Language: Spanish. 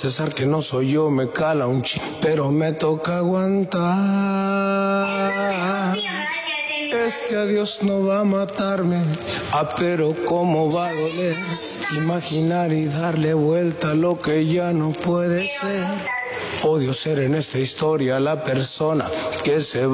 procesar que no soy yo me cala un pero me toca aguantar. Este adiós no va a matarme, pero cómo va a doler imaginar y darle vuelta a lo que ya no puede ser. Odio ser en esta historia la persona que se va.